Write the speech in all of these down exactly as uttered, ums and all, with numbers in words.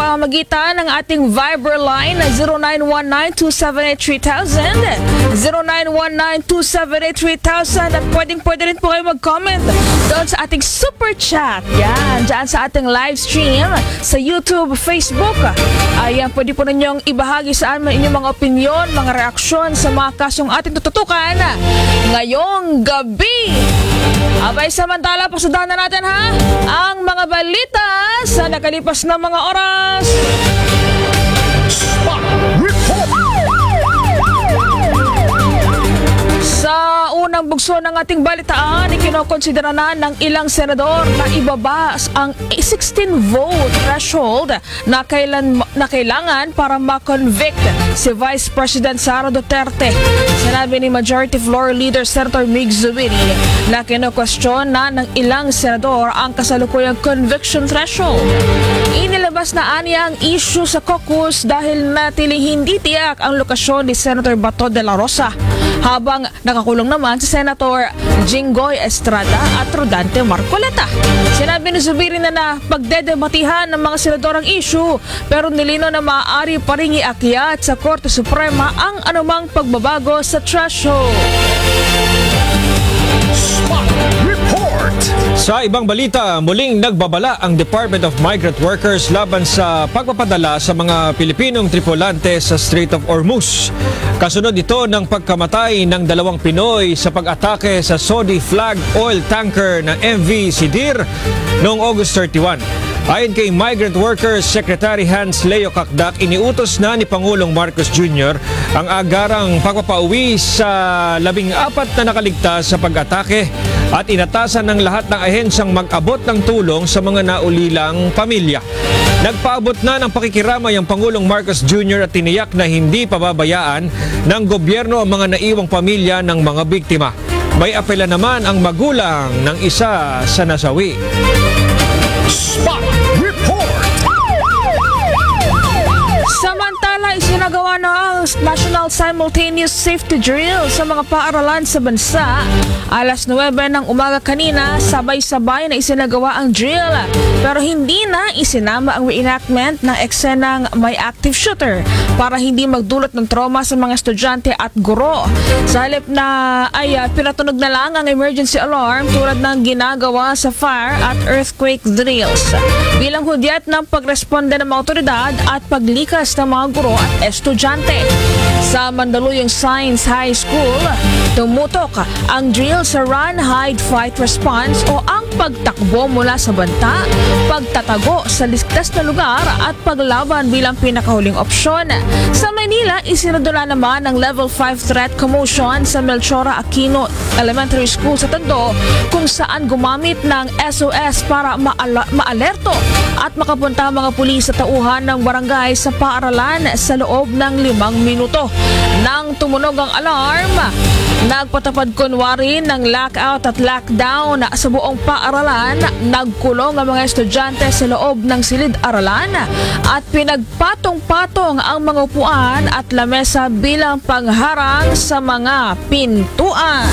pamamagitan ng ating Viber line na zero nine one nine two seven eight three thousand, zero nine one nine two seven eight three thousand, at pwedeng pwede rin po kayo mag-comment doon sa ating super chat. Yan, dyan sa ating live stream sa YouTube, Facebook. Ayan, pwede po ninyong ibahagi sa amin inyong mga opinion, mga reaksyon sa mga kasong ating tututukan ngayong gabi. Abay, samantala, pasadahan na natin ha ang mga balita sa nakalipas na mga oras. Spot Report! Sa unang bugso ng ating balitaan, ikinokonsidera na ng ilang senador na ibaba ang sixteen vote threshold na, kailan, na kailangan para ma-convict si Vice President Sara Duterte. Sinabi ni Majority Floor Leader Senator Mig Zubiri na kinokwestiyon na ng ilang senador ang kasalukuyang conviction threshold. Inilabas na aniya ang issue sa caucus dahil natiling hindi tiyak ang lokasyon ni Senator Bato de la Rosa, habang nakakulong naman si Senator Jinggoy Estrada at Rodante Marcoleta. Sinabi ni Zubiri na na pagdedebatihan ng mga senador ang issue, pero nilino na maaari pa rin iakyat sa Korte Suprema ang anumang pagbabago sa threshold. Spot Report! Sa ibang balita, muling nagbabala ang Department of Migrant Workers laban sa pagpapadala sa mga Pilipinong tripulante sa Strait of Hormuz. Kasunod ito ng pagkamatay ng dalawang Pinoy sa pag-atake sa Saudi flag oil tanker na M V Sidir noong August thirty-one. Ayon kay Migrant Workers Secretary Hans Leo Kakdak, iniutos na ni Pangulong Marcos Junior ang agarang pagpapauwi sa labing apat na nakaligtas sa pag-atake at inatasan ng lahat ng ahensyang mag-abot ng tulong sa mga naulilang pamilya. Nagpaabot na ng pakikiramay ang Pangulong Marcos Junior at tiniyak na hindi pababayaan ng gobyerno ang mga naiwang pamilya ng mga biktima. May apela naman ang magulang ng isa sa nasawi. Spot Report! Samantala, isinagawa na ang National Simultaneous Safety Drill sa mga paaralan sa bansa. Alas nuwebe ng umaga kanina, sabay-sabay na isinagawa ang drill, pero hindi na isinama ang reenactment ng eksenang may active shooter para hindi magdulot ng trauma sa mga estudyante at guro. Sa halip na ay uh, pinatunog na lang ang emergency alarm tulad ng ginagawa sa fire at earthquake drills, bilang hudyat ng pagresponde ng mga otoridad at paglikas ng mga guro at estudyante. Sa Mandaluyong Science High School, tumutok ang drill sa Run, Hide, Fight Response o ang pagtakbo mula sa banta, pagtatago sa ligtas na lugar at paglaban bilang pinakahuling opsyon. Sa Manila, isinadula naman ang Level five Threat Commotion sa Melchora Aquino Elementary School sa Tondo, kung saan gumamit ng S O S para maala- maalerto at makapunta ang mga pulis sa tauhan ng barangay sa paaralan sa loob ng limang minuto. Nang tumunog ang alarm, nagpatapad kunwari ng lockout at lockdown sa buong paaralan. Nagkulong ang mga estudyante sa loob ng silid-aralan at pinagpatong-patong ang mga upuan at lamesa bilang pangharang sa mga pintuan.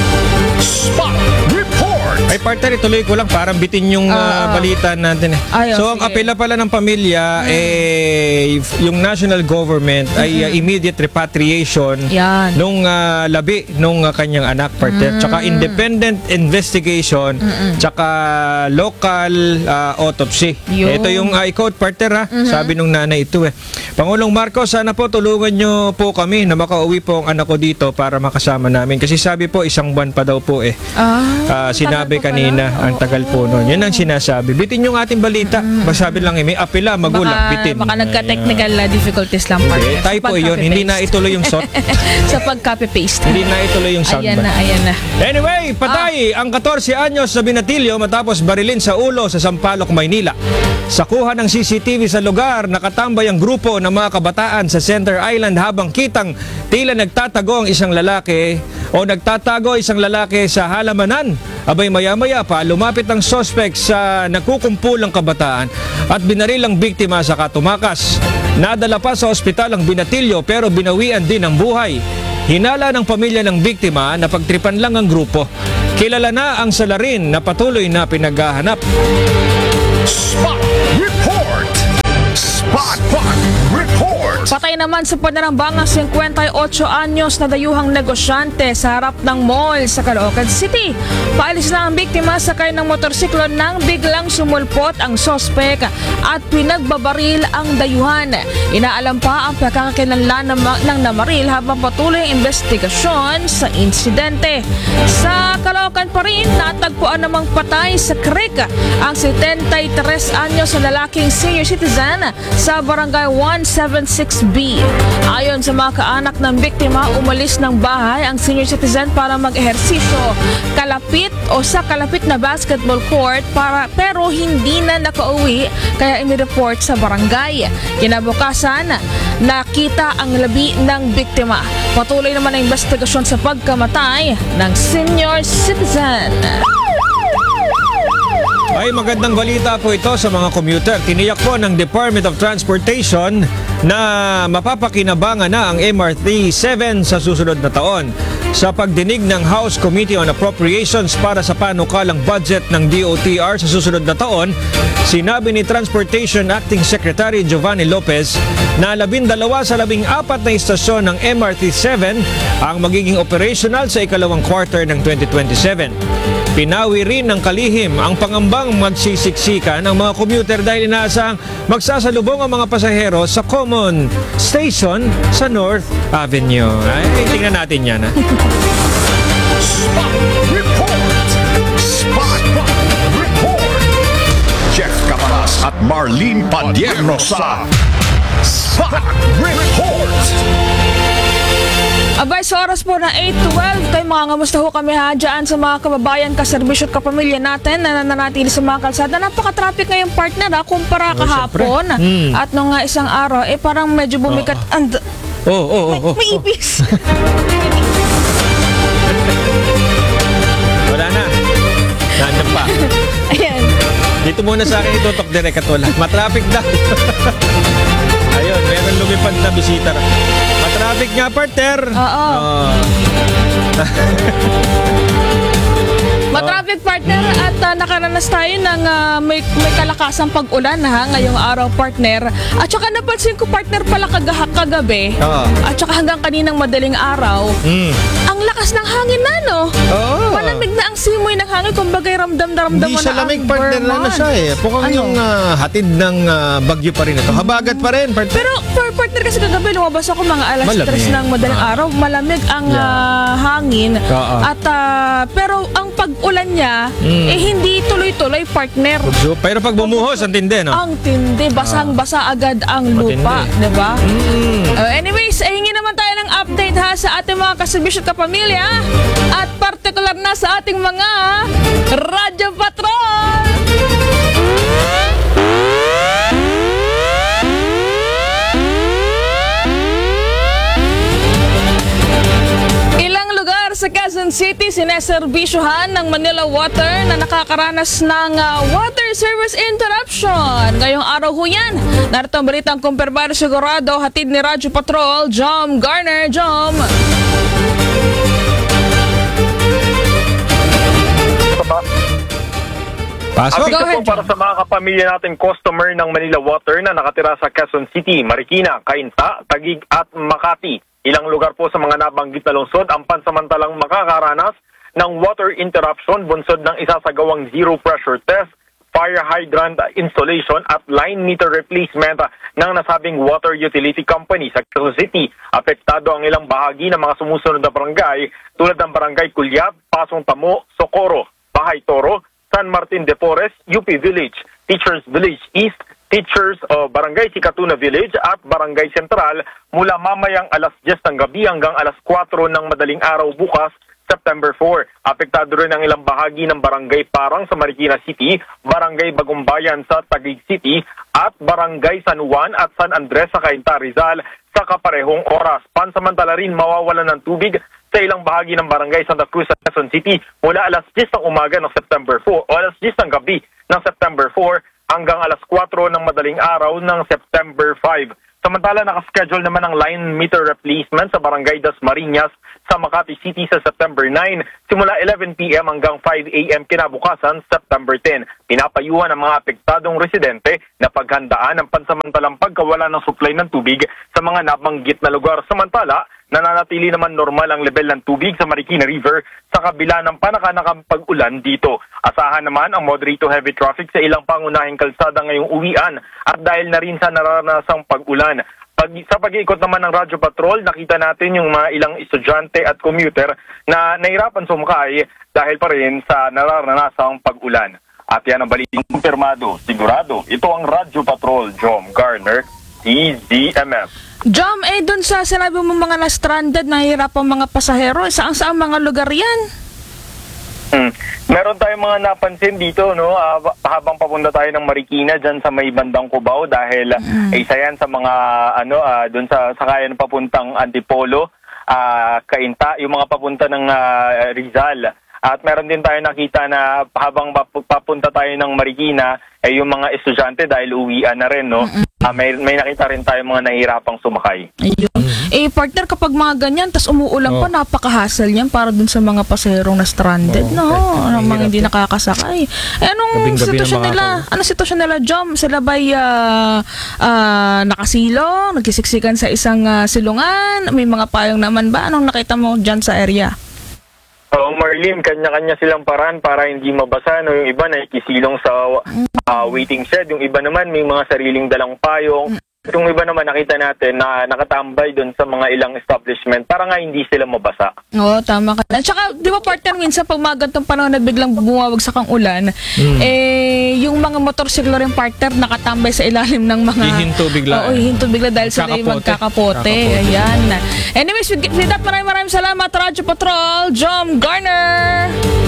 Spot Report! Ay, partner, ituloy ko lang parang bitin yung uh, Ah. balita natin. Ay, oh, So, ang sige. apela pala ng pamilya, eh, yung national government ay uh, immediate repatriation Yan. nung uh, labi nung uh, kanyang anak, partner. Tsaka independent investigation, tsaka local uh, autopsy. Yun. Ito yung uh, i-quote, partner, ha? Sabi nung nanay ito eh. Pangulong Marcos, sana po tulungan nyo po kami na makauwi po ang anak ko dito para makasama namin. Kasi sabi po, isang buwan pa daw po eh. Ah, Ah, sinabi tagal pa kanina, pala. ang tagal po nun. Yan ang sinasabi. Bitin yung ating balita. Masabi lang eh, may apela, magulang, baka, bitin. baka nagka-technical uh, difficulties lang pa. Eh, tayo po yun. Hindi na ituloy yung shot. Sa pag-copy-paste. Hindi na ituloy yung sound. Ayan na, ayan na. Anyway, patay ang fourteen anyos na binatilyo matapos barilin sa ulo sa Sampaloc, Maynila. Sa kuha ng C C T V sa lugar, nakatambay ang grupo ng mga kabataan sa Center Island habang kitang tila nagtatago ang isang lalaki o nagtatago isang lalaki sa halamanan. Abay maya-maya pa, lumapit ang suspect sa nakukumpulang kabataan at binaril ang biktima sa katumakas. Nadala pa sa ospital ang binatilyo pero binawian din ang buhay. Hinala ng pamilya ng biktima na pagtripan lang ang grupo. Kilala na ang salarin na patuloy na pinaghahanap. Spot Report! Spot naman sa panarambang ang fifty-eight anyos na dayuhang negosyante sa harap ng mall sa Caloocan City. Paalis na ang biktima sakay ng motorsiklo nang biglang sumulpot ang sospek at pinagbabaril ang dayuhan. Inaalam pa ang pagkakakilanlan ng namaril habang patuloy ang investigasyon sa insidente. Sa Caloocan pa rin, natagpuan namang patay sa creek ang seventy-tres anyos na lalaking senior citizen sa barangay one seventy-six B. Ayon sa mga kaanak ng biktima, umalis ng bahay ang senior citizen para mag-ehersisyo kalapit o sa kalapit na basketball court para pero hindi na nakauwi kaya inireport sa barangay. Kinabukasan, nakita ang labi ng biktima. Patuloy naman ang investigasyon sa pagkamatay ng senior citizen. Ay magandang balita po ito sa mga commuter. Tiniyak po ng Department of Transportation na mapapakinabangan na ang M R T seven sa susunod na taon. Sa pagdinig ng House Committee on Appropriations para sa panukalang budget ng D O T R sa susunod na taon, sinabi ni Transportation Acting Secretary Giovanni Lopez na labindalawa sa labing apat na istasyon ng M R T seven ang magiging operational sa ikalawang quarter ng twenty twenty-seven. Pinawi rin ng kalihim ang pangambang magsisiksikan ng mga commuter dahil inaasahang magsasalubong ang mga pasahero sa Common Station sa North Avenue. Ay, tingnan natin yan, ha? Spot Report. Spot Report. Jeff Caparas at Marlene Padierno sa Spot Report. Abay, sa oras po na eight twelve, tayo mga ngamusta ho kami ha dyan sa mga kababayan, kaserbisyo at kapamilya natin na nananatili sa mga kalsada. Napaka-traffic ngayong partner ha, kumpara kahapon. Hmm. At nung nga isang araw, eh parang medyo bumikat. Oo. And, Oo, oo, oo. may, may ipis. Wala na. Nandun pa. Ayan. Dito muna sa akin itutok direct at wala. Matraffic daw. Ayun, meron lumipad na bisita. Matraffic nga, partner. Oo. Oh. Matraffic partner at uh, nakaranas tayo ng uh, may, may kalakasang pag-ulan ha ngayong araw partner. At saka napansin ko partner pala kagahak kagabi. Oo. At saka hanggang kaninang madaling araw. Mm. Ang lakas ng hangin na no. Oo. Malamig na ang simoy ng hangin kumbagay ramdam na ramdam Hindi mo siya na lamig, ang partner na na Vermont. siya eh. Pukang Ano? yung ah, hatid ng ah, bagyo pa rin ito. Habagat pa rin, partner. Pero for partner kasi kagabi lumabas ako mga alas Malamig. tres ng madaling Ah. araw. Malamig ang Yeah. ah, hangin. Oo. At ah, pero ang pag-ulan niya Mm. eh hindi tuloy-tuloy partner. So, pero pag bumuhos, ang tindi, no? Ang tindi, basang-basa agad ang lupa, Matindi. di ba? Mm. Uh, anyways, eh, hingi naman tayo ng update ha sa ating mga kaserbisyo at kapamilya at partikular na sa ating mga Radyo Patrol! Ilang lugar sa Quezon City sineserbisyohan ng Manila Water na nakakaranas ng uh, water service interruption. Ngayong araw ho yan. Narito ang balitang kumpirmado sigurado hatid ni Radyo Patrol, Jom Garner. Jom. Pasok. Go Aviso ahead, po para sa mga kapamilya nating customer ng Manila Water na nakatira sa Quezon City, Marikina, Cainta, Taguig at Makati. Ilang lugar po sa mga nabanggit na lungsod ang pansamantalang makakaranas ng water interruption bunsod ng isasagawang zero pressure test, fire hydrant installation at line meter replacement ng nasabing water utility company sa Quezon City. Apektado ang ilang bahagi ng mga sumusunod na barangay tulad ng Barangay Culyat, Pasong Tamo, Socorro, Bahay Toro, San Martin de Porres, U P Village, Teachers Village East, Teachers o Barangay Sikatuna Village at Barangay Central mula mamayang alas diyes ng gabi hanggang alas kwatro ng madaling araw bukas, September four. Apektado rin ang ilang bahagi ng Barangay Parang sa Marikina City, Barangay Bagumbayan sa Taguig City at Barangay San Juan at San Andres sa Cainta, Rizal sa kaparehong oras. Pansamantala rin mawawalan ng tubig sa ilang bahagi ng Barangay Santa Cruz sa Quezon City mula alas diyes ng umaga ng September four o alas diyes ng gabi ng September four hanggang alas kwatro ng madaling araw ng September five. Samantala, nakaschedule naman ang line meter replacement sa Barangay Dasmariñas sa Makati City sa September nine, simula eleven p m hanggang five a m kinabukasan September ten. Pinapayuhan ang mga apektadong residente na paghandaan ang pansamantalang pagkawala ng supply ng tubig sa mga nabanggit na lugar. Samantala, nananatili naman normal ang level ng tubig sa Marikina River sa kabila ng panakanakang pag-ulan dito. Asahan naman ang moderate to heavy traffic sa ilang pangunahing kalsada ngayong uwian at dahil na rin sa naranasang pag-ulan. Pag, sa pag-iikot naman ng Radyo Patrol, nakita natin yung mga ilang estudyante at commuter na nahirapan sumakay dahil pa rin sa naranasang pag-ulan. At yan ang balitang kumpirmado, sigurado. Ito ang Radyo Patrol, Jom Garner, D Z M M. Jom, eh dun sa sinabi mo mga na-stranded, nahihirapang mga pasahero, saan-saan mga lugar yan? Hmm. Meron tayong mga napansin dito, no, ah, habang papunta tayo ng Marikina dyan sa may bandang Cubao dahil mm. eh, isa yan sa mga ano ah, doon sa sakayan papuntang Antipolo, ah, Cainta, yung mga papunta ng ah, Rizal. At meron din tayo nakita na habang pap- papunta tayo ng Marikina, eh, yung mga estudyante dahil uwian na rin, no. Ah, may may nakita rin tayo mga nahihirapang sumakay. Ayun. Eh, partner, kapag mga ganyan, tas umuulan pa, Oh. napaka-hassle yan para dun sa mga pasaherong na stranded, Oh, no? kahit Ang mga mahirap hindi yan. nakakasakay. Eh, anong Gabing-gabi sitwasyon na nila? makaka- Anong sitwasyon nila, Jom? Sila ba'y ah, ah, nakasilong, nagkisiksikan sa isang ah, silungan? May mga payong naman ba? Anong nakita mo dyan sa area? Oo, Marlene, kanya-kanya silang paraan para hindi mabasa. No? Yung iba nakikisilong sa ah, waiting shed. Yung iba naman may mga sariling dalang payong. Yung iba naman nakita natin na nakatambay doon sa mga ilang establishment para nga hindi sila mabasa. Oo, tama ka. At saka, di ba partner, minsan pag mga ganitong panahon na biglang bumawagsak ang ulan, eh, yung mga motorsiklo rin partner nakatambay sa ilalim ng mga... Hihinto bigla. Oo, hihinto bigla dahil sila yung Kakapote. magkakapote. Kakapote. Ayan. Anyways, with, with that, maraming maraming salamat, Radyo Patrol, Jom Garner!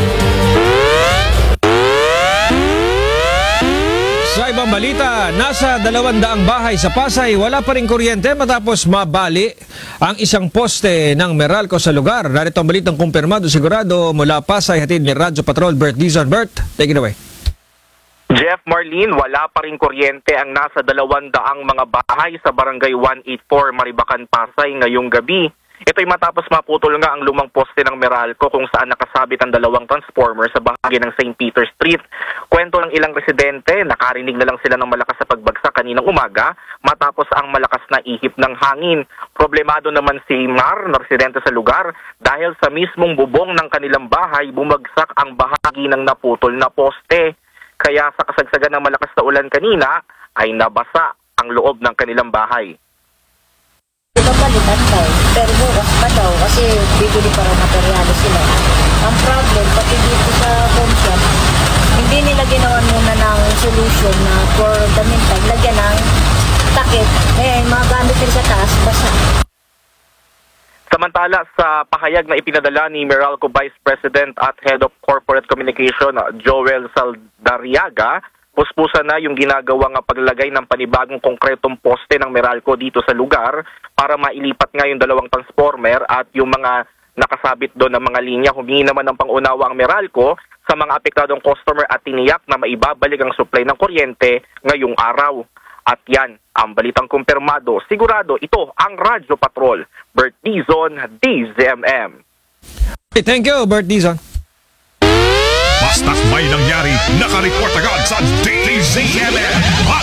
Sa ibang balita, nasa dalawang daang bahay sa Pasay, wala pa rin kuryente matapos mabali ang isang poste ng Meralco sa lugar. Narito ang balitang kumpirmado sigurado mula Pasay, hatid ni Radyo Patrol, Bert Dizon. Bert, take it away. Jeff, Marlene, wala pa rin kuryente ang nasa dalawang daang mga bahay sa Barangay one eighty-four, Maribacan, Pasay ngayong gabi. Ito'y matapos maputol nga ang lumang poste ng Meralco kung saan nakasabit ang dalawang transformer sa bahagi ng Saint Peter Street. Kwento ng ilang residente, nakarinig na lang sila ng malakas sa pagbagsak kaninang umaga matapos ang malakas na ihip ng hangin. Problemado naman si Mar, na residente sa lugar, dahil sa mismong bubong ng kanilang bahay bumagsak ang bahagi ng naputol na poste. Kaya sa kasagsagan ng malakas na ulan kanina ay nabasa ang loob ng kanilang bahay. Papalitan daw, pero bukas pa daw kasi bibili pa rin materyales sila. Ang problem, pati dito sa home shop, hindi nila ginawa muna ng solution na for the meantime, lagyan ng takip. Eh, mga gamit nila sa taas, basa. Samantala, sa pahayag na ipinadala ni Meralco Vice President at Head of Corporate Communication, Joel Saldariaga, puspusan na yung ginagawang paglalagay ng panibagong konkretong poste ng Meralco dito sa lugar para mailipat nga yung dalawang transformer at yung mga nakasabit doon ng mga linya. Humingi naman ng pangunawa ang Meralco sa mga apektadong customer at tiniyak na maibabalik ang supply ng kuryente ngayong araw. At yan, ang balitang kumpirmado. Sigurado, ito ang Radyo Patrol. Bert Dizon, D Z M M. Hey, thank you, Bert Dizon. Basta't may nangyari, nakareport agad sa D Z M M.